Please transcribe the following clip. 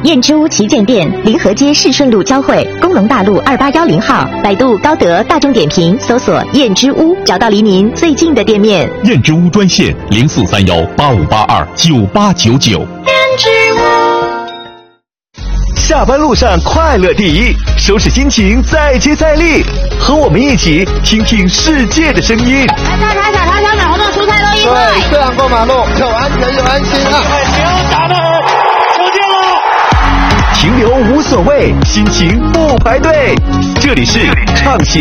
燕之屋旗舰店，临河街市顺路交汇，工农大路2810号，百度、高德、大众点评搜索燕之屋，找到离您最近的店面。 燕之屋专线043185829899。燕之屋。 下班路上快乐第一，收拾心情再接再厉，和我们一起听听世界的声音。 抬小买红豆蔬菜都1块。 对，这样过马路又安全又安心啊！ 停，打得很，球进了。 停留无所谓，心情不排队。这里是畅行